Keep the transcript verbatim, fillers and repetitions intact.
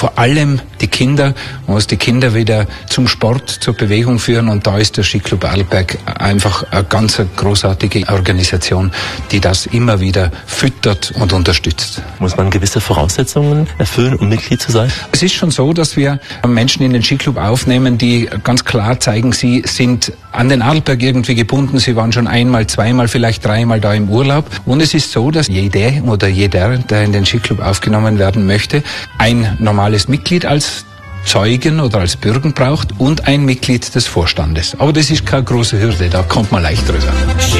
vor allem die Kinder. Man muss die Kinder wieder zum Sport, zur Bewegung führen und da ist der Skiclub Arlberg einfach eine ganz großartige Organisation, die das immer wieder füttert und unterstützt. Muss man gewisse Voraussetzungen erfüllen, um Mitglied zu sein? Es ist schon so, dass wir Menschen in den Skiclub aufnehmen, die ganz klar zeigen, sie sind an den Arlberg irgendwie gebunden. Sie waren schon einmal, zweimal, vielleicht dreimal da im Urlaub. Und es ist so, dass jede oder jeder, der in den Skiclub aufgenommen werden möchte, ein normales Mitglied als Zeugen oder als Bürgen braucht und ein Mitglied des Vorstandes. Aber das ist keine große Hürde, da kommt man leicht drüber.